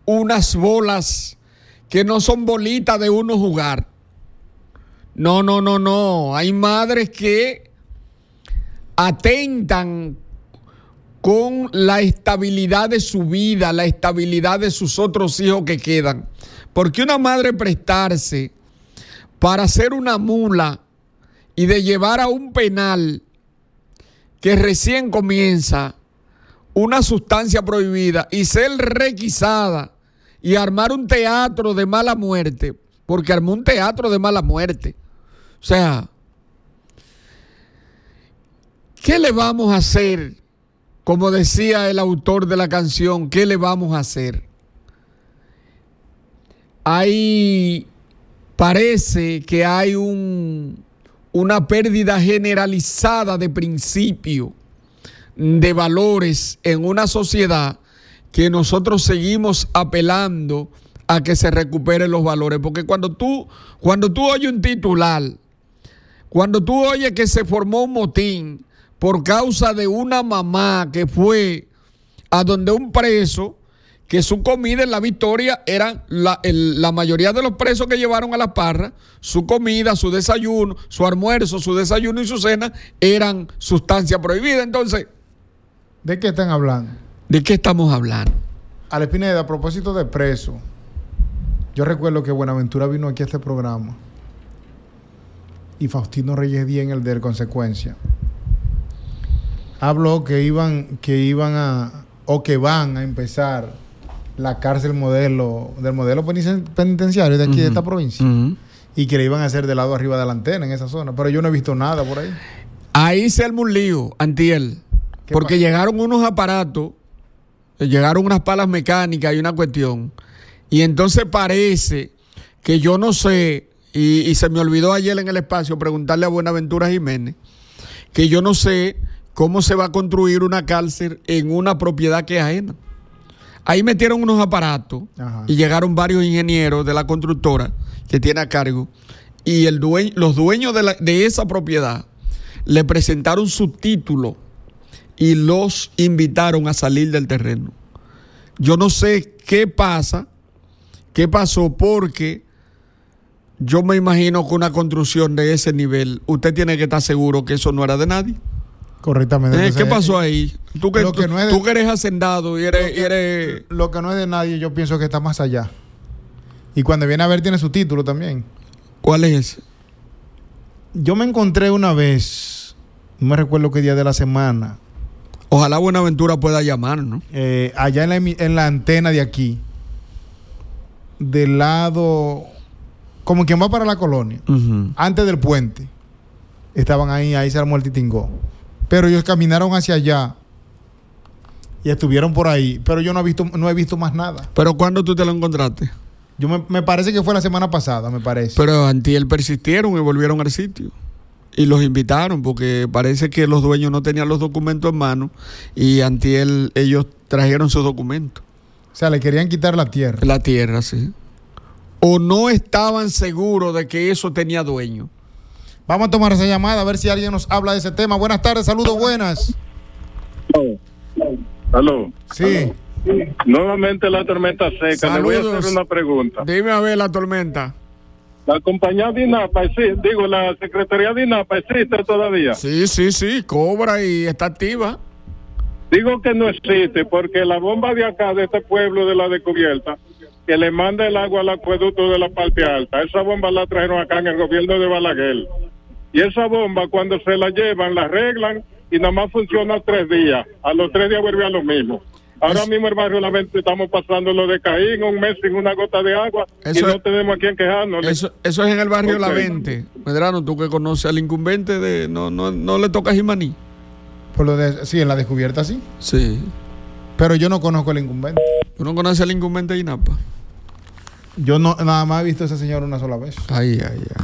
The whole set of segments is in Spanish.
unas bolas que no son bolitas de uno jugar. No. Hay madres que atentan con la estabilidad de su vida, la estabilidad de sus otros hijos que quedan. Porque una madre prestarse para ser una mula y de llevar a un penal que recién comienza una sustancia prohibida y ser requisada y armar un teatro de mala muerte, porque armó un teatro de mala muerte. O sea, ¿qué le vamos a hacer? Como decía el autor de la canción, ¿qué le vamos a hacer? Parece que hay una pérdida generalizada de principio, de valores en una sociedad que nosotros seguimos apelando a que se recuperen los valores. Porque cuando tú oyes un titular, cuando tú oyes que se formó un motín por causa de una mamá que fue a donde un preso, que su comida en La Victoria eran la mayoría de los presos que llevaron a la parra, su comida, su desayuno, su almuerzo, su desayuno y su cena eran sustancia prohibida. Entonces, ¿de qué están hablando? ¿De qué estamos hablando? Alex Pineda, a propósito de preso, yo recuerdo que Buenaventura vino aquí a este programa y Faustino Reyes Díaz en el de Consecuencia habló que van a empezar la cárcel del modelo penitenciario de aquí de esta provincia, y que le iban a hacer de lado arriba de la antena en esa zona, pero yo no he visto nada por ahí. Ahí se armó un lío, antiel, porque llegaron unos aparatos, llegaron unas palas mecánicas y una cuestión, y entonces parece que yo no sé, y se me olvidó ayer en el espacio preguntarle a Buenaventura Jiménez, que yo no sé cómo se va a construir una cárcel en una propiedad que es ajena. Ahí metieron unos aparatos. Ajá. Y llegaron varios ingenieros de la constructora que tiene a cargo, y los dueños de esa propiedad le presentaron su título y los invitaron a salir del terreno. Yo no sé qué pasó, porque yo me imagino que una construcción de ese nivel, usted tiene que estar seguro que eso no era de nadie. Correctamente. Entonces, ¿qué pasó ahí? Tú que eres hacendado y eres... Lo que no es de nadie, yo pienso que está más allá. Y cuando viene a ver, tiene su título también. ¿Cuál es ese? Yo me encontré una vez, no me recuerdo qué día de la semana. Ojalá Buenaventura pueda llamar, ¿no? Allá en la antena de aquí, del lado, como quien va para la colonia, antes del puente. Estaban ahí se armó el titingó. Pero ellos caminaron hacia allá y estuvieron por ahí, pero yo no he visto más nada. ¿Pero cuándo tú te lo encontraste? Me parece que fue la semana pasada, me parece. Pero antier persistieron y volvieron al sitio. Y los invitaron porque parece que los dueños no tenían los documentos en mano y antier ellos trajeron sus documentos. O sea, le querían quitar la tierra. La tierra, sí. O no estaban seguros de que eso tenía dueño. Vamos a tomar esa llamada a ver si alguien nos habla de ese tema. Buenas tardes, saludos, buenas. ¿Aló? Sí. Nuevamente la tormenta seca. Saludos. Le voy a hacer una pregunta. Dime a ver la tormenta. La compañía de INAPA, la Secretaría de INAPA existe todavía. Sí, cobra y está activa. Digo que no existe porque la bomba de acá, de este pueblo de la descubierta, que le manda el agua al acueducto de la parte alta, esa bomba la trajeron acá en el gobierno de Balaguer. Y esa bomba, cuando se la llevan, la arreglan y nada más funciona 3 días. A los 3 días vuelve a lo mismo. Ahora mismo el barrio La Venta estamos pasando lo de Caín, un mes sin una gota de agua, y no tenemos a quién quejarnos. Eso es en el barrio La Venta. Medrano, tú que conoces al incumbente, no le tocas Jimaní. Sí, en la descubierta sí. Sí. Pero yo no conozco al incumbente. ¿Tú no conoces al incumbente de INAPA? Yo nada más he visto a ese señor una sola vez. Ay.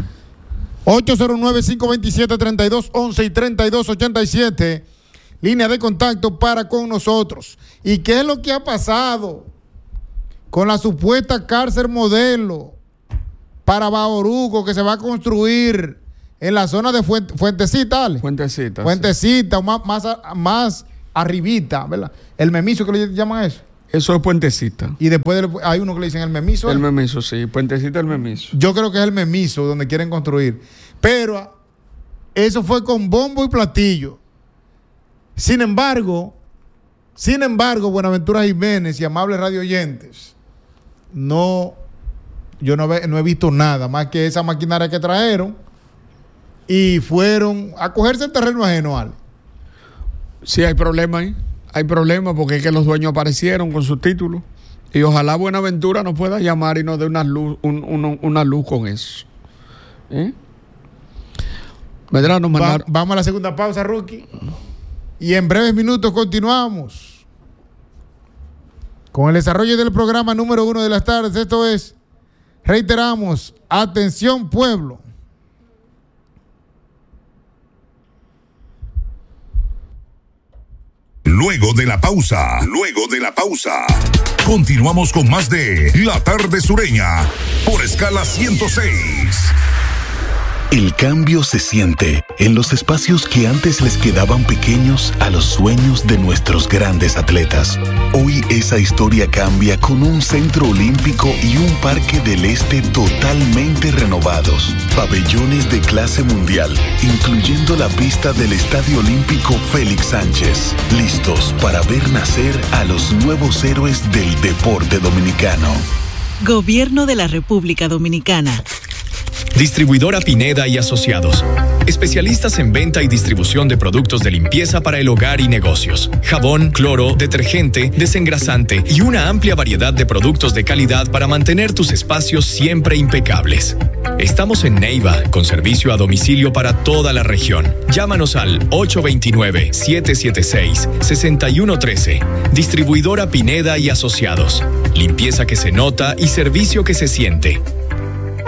809-527-3211 y 3287. Línea de contacto para con nosotros. ¿Y qué es lo que ha pasado con la supuesta cárcel modelo para Bauruco que se va a construir en la zona de Fuentecita, Ale? Fuentecita, sí. Más arribita, ¿verdad? El Memiso, que le llaman eso. Eso es Puentecita. Y después hay uno que le dicen el Memiso. El Memiso, sí. Puentecita, el Memiso. Yo creo que es el Memiso donde quieren construir. Pero eso fue con bombo y platillo. Sin embargo, Buenaventura Jiménez y amables radio oyentes, yo no he visto nada más que esa maquinaria que trajeron y fueron a cogerse el terreno ajeno, Ale. Sí, hay problema ahí. Hay problema porque es que los dueños aparecieron con sus títulos y ojalá Buenaventura nos pueda llamar y nos dé una luz con eso. Vamos a la segunda pausa, Rookie. Y en breves minutos continuamos con el desarrollo del programa número 1 de las tardes. Esto es, reiteramos, atención pueblo. Luego de la pausa, continuamos con más de La Tarde Sureña por Escala 106. El cambio se siente en los espacios que antes les quedaban pequeños a los sueños de nuestros grandes atletas. Hoy esa historia cambia con un centro olímpico y un parque del este totalmente renovados. Pabellones de clase mundial, incluyendo la pista del Estadio Olímpico Félix Sánchez. Listos para ver nacer a los nuevos héroes del deporte dominicano. Gobierno de la República Dominicana. Distribuidora Pineda y Asociados. Especialistas en venta y distribución de productos de limpieza para el hogar y negocios. Jabón, cloro, detergente, desengrasante y una amplia variedad de productos de calidad para mantener tus espacios siempre impecables. Estamos en Neiva, con servicio a domicilio para toda la región. Llámanos al 829-776-6113. Distribuidora Pineda y Asociados. Limpieza que se nota y servicio que se siente.